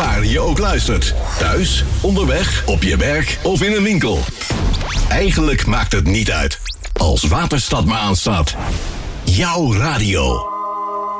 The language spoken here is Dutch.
waar je ook luistert. Thuis, onderweg, op je werk of in een winkel. Eigenlijk maakt het niet uit. Als Waterstad maar aanstaat. Jouw radio.